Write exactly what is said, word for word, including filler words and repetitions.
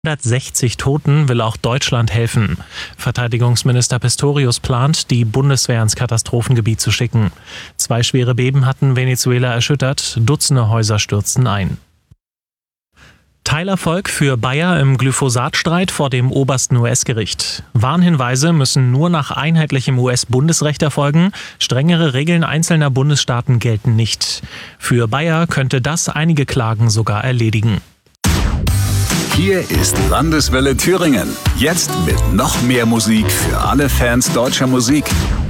hundertsechzig Toten will auch Deutschland helfen. Verteidigungsminister Pistorius plant, die Bundeswehr ins Katastrophengebiet zu schicken. Zwei schwere Beben hatten Venezuela erschüttert, Dutzende Häuser stürzten ein. Teilerfolg für Bayer im Glyphosat-Streit vor dem obersten U S-Gericht. Warnhinweise müssen nur nach einheitlichem U S-Bundesrecht erfolgen. Strengere Regeln einzelner Bundesstaaten gelten nicht. Für Bayer könnte das einige Klagen sogar erledigen. Hier ist Landeswelle Thüringen. Jetzt mit noch mehr Musik für alle Fans deutscher Musik.